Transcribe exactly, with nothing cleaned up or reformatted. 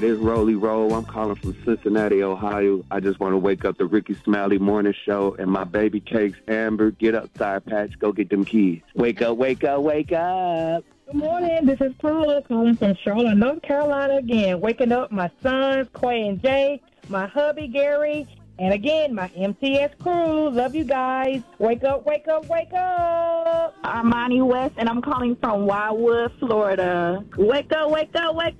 this Rolly Roll. I'm calling from Cincinnati, Ohio. I just want to wake up the Ricky Smiley Morning Show and my baby cakes. Amber, get up, Sour Patch. Go get them keys. Wake up, wake up, wake up. Good morning. This is Paula calling from Charlotte, North Carolina again. Waking up my sons, Quay and Jay, my hubby, Gary, and again, my M T S crew. Love you guys. Wake up, wake up, wake up. Armani West, and I'm calling from Wildwood, Florida. Wake up, wake up, wake